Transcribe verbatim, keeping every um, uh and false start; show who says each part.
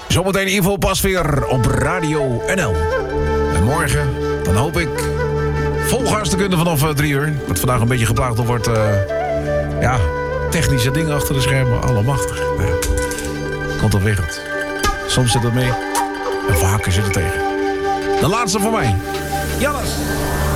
Speaker 1: Zometeen Ivo pas weer op Radio N L. En morgen, dan hoop ik vol gas te kunnen vanaf uh, drie uur. Wat vandaag een beetje geplaagd door wordt... Uh, ja, technische dingen achter de schermen. Allemachtig. Nou ja, komt op wereld. Soms zit het mee. En vaker zit het tegen. De laatste voor mij. Jannes.